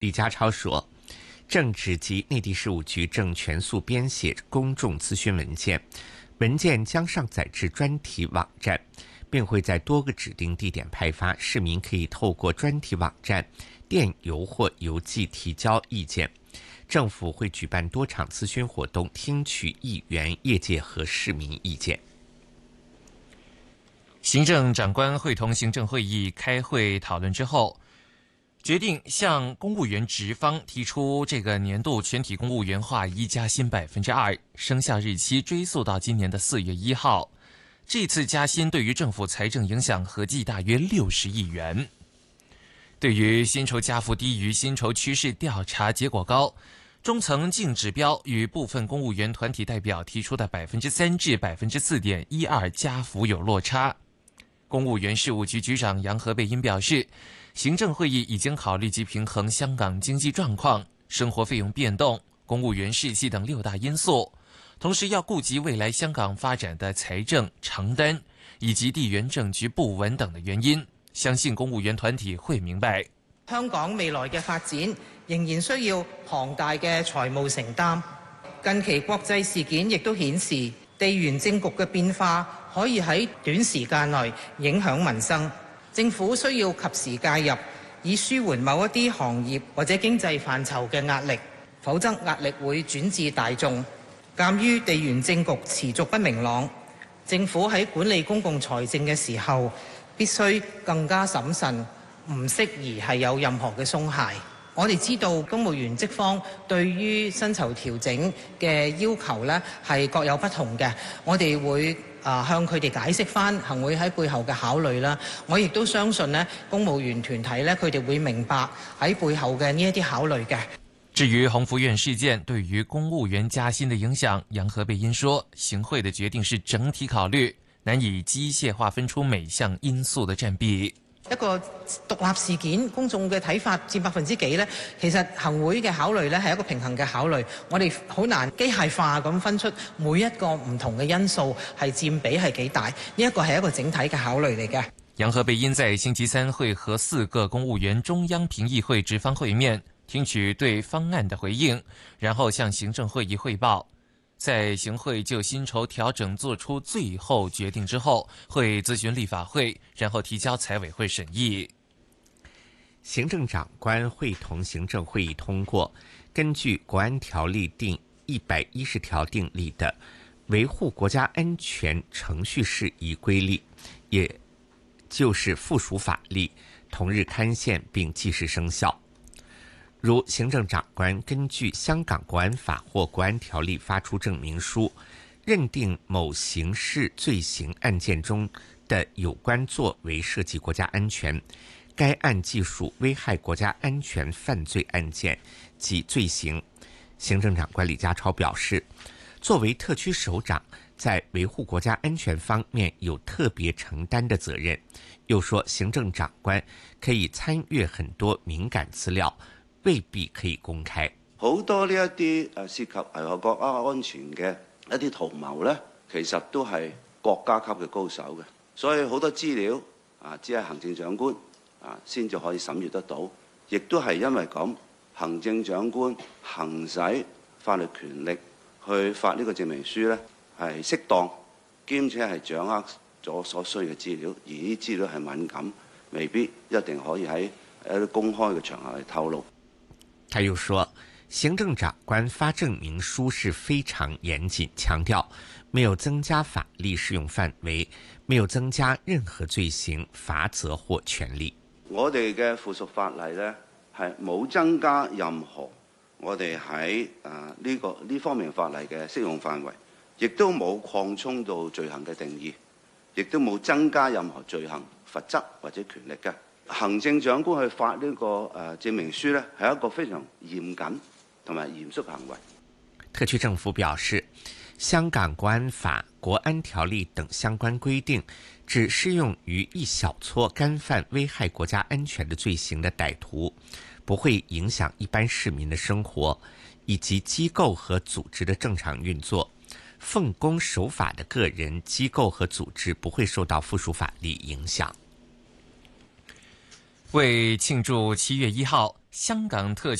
李家超说，政治及内地事务局正全速编写公众咨询文件，文件将上载至专题网站，并会在多个指定地点派发，市民可以透过专题网站、电邮或邮寄提交意见。政府会举办多场咨询活动，听取议员、业界和市民意见。 行政长官会同行政会议开会讨论之后，决定向公务员职方提出这个年度全体公务员划一加薪2%，生效日期追溯到今年的4月1号。这次加薪对于政府财政影响合计大约60亿元。对于薪酬加幅低于薪酬趋势调查结果高，中层净指标与部分公务员团体代表提出的3%至4.12%加幅有落差。公务员事务局局长杨和贝因表示，行政会议已经考虑及平衡香港经济状况、生活费用变动、公务员士气等6大因素，同时要顾及未来香港发展的财政承担以及地缘政局不稳等的原因，相信公务员团体会明白。 香港未來嘅發展仍然需要龐大嘅財務承擔。近期國際事件亦都顯示，地緣政局嘅變化可以喺短時間內影響民生。政府需要及時介入，以舒緩某一啲行業或者經濟範疇嘅壓力，否則壓力會轉至大眾。鑑於地緣政局持續不明朗，政府喺管理公共財政嘅時候必須更加審慎，唔適宜係有任何嘅鬆懈。我哋知道公務員職方對於薪酬調整嘅要求呢係各有不同嘅，我哋會向佢哋解釋返行會喺背後嘅考慮啦。我亦都相信呢公務員團體呢，佢哋會明白喺背後嘅呢一啲考慮嘅。 至於宏福苑事件對於公務員加薪的影響，楊和貝因說，行會的決定是整體考慮，難以機械化分出每項因素的佔比。 一個獨立事件，公眾嘅睇法佔幾%呢？其實行會嘅考慮呢係一個平衡嘅考慮，我哋好難機械化咁分出每一個唔同嘅因素係佔比係幾大，呢一個係一個整體嘅考慮嚟嘅。 楊和貝因在星期三會和4個公務員中央評議會職方會面，聽取對方案的回應，然後向行政會議匯報。在行會就薪酬調整做出最後決定之後，會諮詢立法會，然後提交財委會審議。 行政長官會同行政會議通過，根據國安條例第110條訂立的維護國家安全程序事宜規例，也就是附屬法例，同日刊憲並即時生效。如行政長官根據香港國安法或國安條例發出證明書，認定某刑事罪行案件中的有關作為涉及國家安全，該案既屬危害國家安全犯罪案件及罪行。行政長官李家超表示，作為特區首長，在維護國家安全方面有特別承擔的責任。又說，行政長官可以參閱很多敏感資料，未必可以公開。 好多呢一啲涉及危害國家安全嘅一啲圖謀呢，其實都係國家級嘅高手嘅，所以好多資料只係行政長官先至可以審閱得到，亦都係因為咁，行政長官行使法律權力去發呢個證明書呢，係適當，兼且係掌握咗所需嘅資料，而呢啲資料係敏感，未必一定可以喺一啲公開嘅場合嚟透露。 他又說，行政長官發證明書是非常嚴謹，強調沒有增加法律適用範圍，沒有增加任何罪行、罰則或權利。 我哋嘅附屬法例呢，係冇增加任何我哋喺呢方面法例嘅適用範圍，亦都冇擴充到罪行嘅定義，亦都冇增加任何罪行、罰則或者權力嘅。行政長官去發呢個證明書呢，係一個非常嚴謹同埋嚴肅行為。 特區政府表示，香港國安法、國安條例等相關規定只適用於一小撮干犯危害國家安全的罪行的歹徒，不會影響一般市民的生活以及機構和組織的正常運作。奉公守法的個人、機構和組織不會受到附屬法例影響。 為慶祝7月1號香港特區